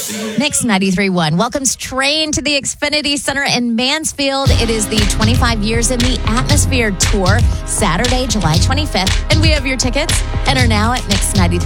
Mix 93.1 welcomes Train to the Xfinity Center in Mansfield. It is the 25 Years in the Atmosphere Tour, Saturday, July 25th. And we have your tickets. Enter now at Mix 93.